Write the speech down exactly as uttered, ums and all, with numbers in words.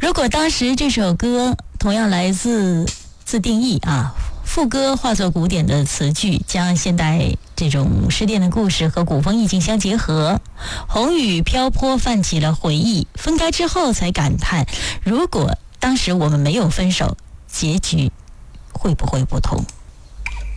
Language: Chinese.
如果当时这首歌同样来自自定义啊，副歌化作古典的词句，将现代这种失恋的故事和古风意境相结合，红雨飘泼泛起了回忆，分开之后才感叹，如果当时我们没有分手，结局会不会不同？